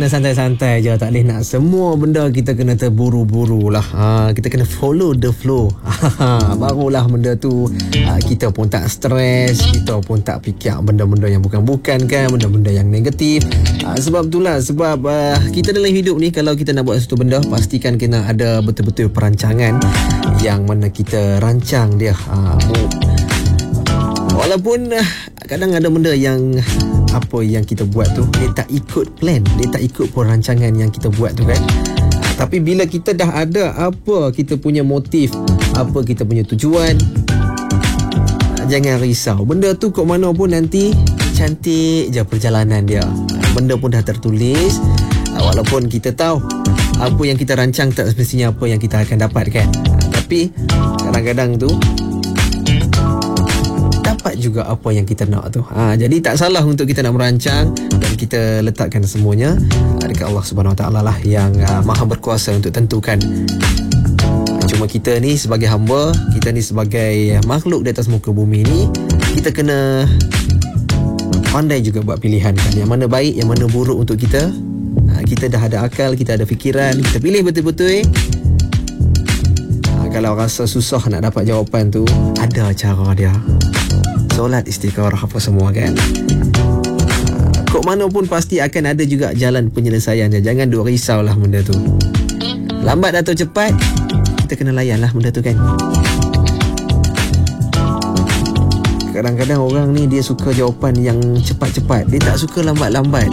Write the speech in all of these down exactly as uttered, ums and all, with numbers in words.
kena santai-santai je. Tak boleh nak semua benda kita kena terburu-buru lah. Ha, kita kena follow the flow. Barulah benda tu ha, kita pun tak stres, kita pun tak fikir benda-benda yang bukan-bukan kan, benda-benda yang negatif. Ha, sebab itulah, sebab uh, kita dalam hidup ni, kalau kita nak buat sesuatu benda, pastikan kena ada betul-betul perancangan yang mana kita rancang dia. Ha, walaupun uh, kadang ada benda yang apa yang kita buat tu dia tak ikut plan, dia tak ikut perancangan yang kita buat tu kan. Tapi bila kita dah ada apa kita punya motif, apa kita punya tujuan, jangan risau. Benda tu kok mana pun nanti cantik je perjalanan dia. Benda pun dah tertulis. Walaupun kita tahu apa yang kita rancang tak semestinya apa yang kita akan dapat kan. Tapi kadang-kadang tu dapat juga apa yang kita nak tu. Ha, jadi tak salah untuk kita nak merancang dan kita letakkan semuanya dekat Allah Subhanahu Wa Taala lah yang uh, maha berkuasa untuk tentukan. Cuma kita ni sebagai hamba, kita ni sebagai makhluk di atas muka bumi ni, kita kena pandai juga buat pilihan kan. Yang mana baik, yang mana buruk untuk kita. Ha, kita dah ada akal, kita ada fikiran, kita pilih betul-betul eh. Ha, kalau rasa susah nak dapat jawapan tu, ada cara dia. Solat istikharah apa semua kan. Kok mana pun pasti akan ada juga jalan penyelesaiannya. Jangan duk risaulah benda tu. Lambat atau cepat, kita kena layan lah benda tu kan. Kadang-kadang orang ni dia suka jawapan yang cepat-cepat, dia tak suka lambat-lambat.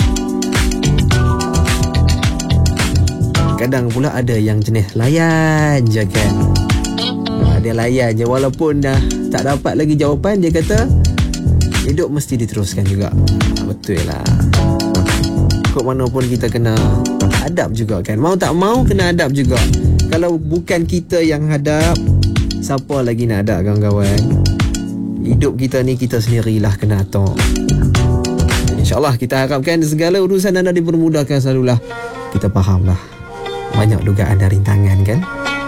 Kadang pula ada yang jenis layan je kan. Dia layan je walaupun dah tak dapat lagi jawapan, dia kata hidup mesti diteruskan juga. Betul lah. Kok mana pun kita kena hadap juga kan. Mau tak mau kena hadap juga. Kalau bukan kita yang hadap, siapa lagi nak hadap kawan-kawan? Hidup kita ni kita sendirilah kena atur. InsyaAllah kita harapkan segala urusan anda dipermudahkan selalulah. Kita faham lah banyak dugaan dan rintangan kan.